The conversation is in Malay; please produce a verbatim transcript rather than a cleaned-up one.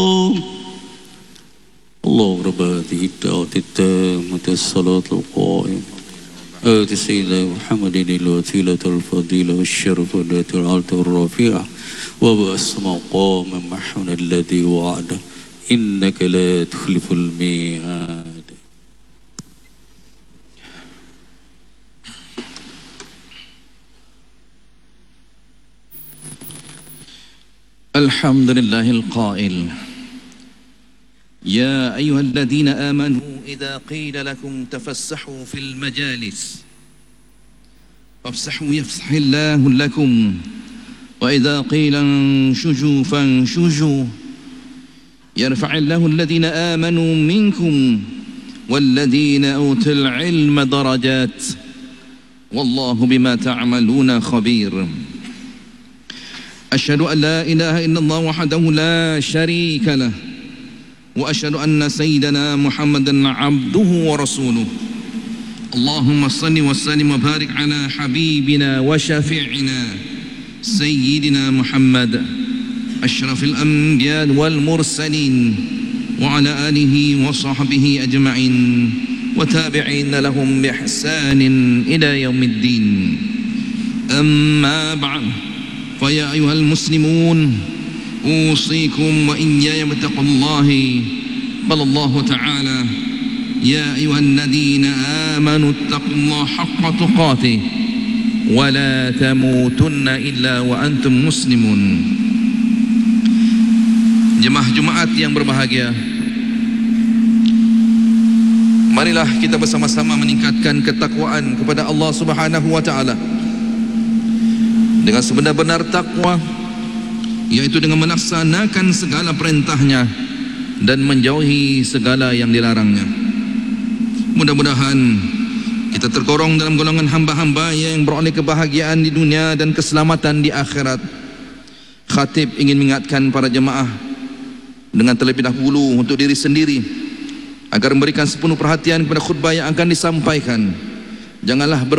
الله رب هذه الدعوة التامة الصلاة القائمة آت سيدنا محمد الوسيلة الفضيلة والشرف والتي العلت الرفيعة وبأس مقام محمد الذي وعده إنك لا تخلف الميعاد. الحمد لله القائل يا أيها الذين آمنوا إذا قيل لكم تفسحوا في المجالس فافسحوا يفسح الله لكم وإذا قيل انشزوا فانشزوا يرفع الله الذين آمنوا منكم والذين أوتوا العلم درجات والله بما تعملون خبير. أشهد أن لا إله إلا الله وحده لا شريك له وأشهد أن سيدنا محمدا عبده ورسوله. اللهم صل وسلم وبارك على حبيبنا وشفيعنا سيدنا محمد أشرف الأنبياء والمرسلين وعلى آله وصحبه أجمعين وتابعين لهم بإحسان إلى يوم الدين. أما بعد فيا أيها المسلمون أوصيكم وإياي بتقوى الله. قال الله تعالى يا أيها الذين آمنوا اتقوا الله حق تقاته ولا تموتن إلا وأنتم مسلمون. Jemaah Jumaat yang berbahagia, marilah kita bersama-sama meningkatkan ketakwaan kepada Allah Subhanahu wa taala dengan sebenar-benar takwa, yaitu dengan melaksanakan segala perintahnya dan menjauhi segala yang dilarangnya. Mudah-mudahan kita tergolong dalam golongan hamba-hamba yang beroleh kebahagiaan di dunia dan keselamatan di akhirat. Khatib ingin mengingatkan para jemaah dengan terlebih dahulu untuk diri sendiri agar memberikan sepenuh perhatian kepada khutbah yang akan disampaikan. Janganlah ber